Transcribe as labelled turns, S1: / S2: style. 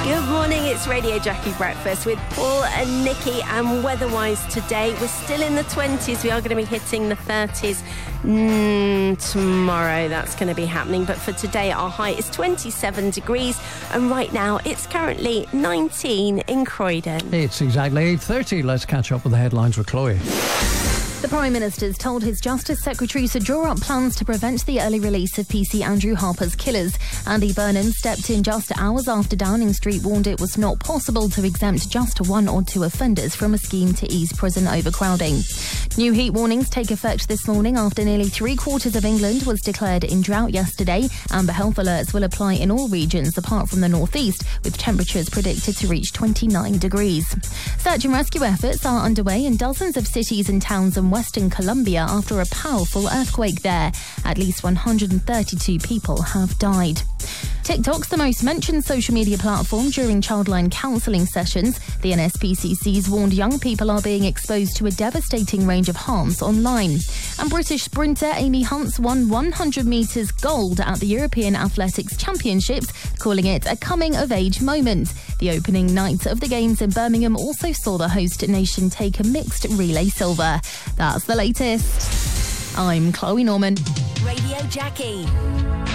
S1: Good morning, it's Radio Jackie Breakfast with Paul and Nikki. And weather-wise today, we're still in the 20s. We are going to be hitting the 30s tomorrow. That's going to be happening. But for today, our high is 27 degrees. And right now, it's currently 19 in Croydon.
S2: It's exactly 8:30. Let's catch up with the headlines with Chloe.
S3: The Prime Minister's told his Justice Secretary to draw up plans to prevent the early release of PC Andrew Harper's killers. Andy Burnham stepped in just hours after Downing Street warned it was not possible to exempt just one or two offenders from a scheme to ease prison overcrowding. New heat warnings take effect this morning after nearly 3/4 of England was declared in drought yesterday. Amber health alerts will apply in all regions apart from the northeast, with temperatures predicted to reach 29 degrees. Search and rescue efforts are underway in dozens of cities and towns in Western Colombia after a powerful earthquake there. At least 132 people have died. TikTok's the most mentioned social media platform during childline counselling sessions. The NSPCC's warned young people are being exposed to a devastating range of harms online. And British sprinter Amy Hunts won 100 metres gold at the European Athletics Championships, calling it a coming-of-age moment. The opening night of the Games in Birmingham also saw the host nation take a mixed relay silver. That's the latest. I'm Chloe Norman.
S1: Radio Jackie.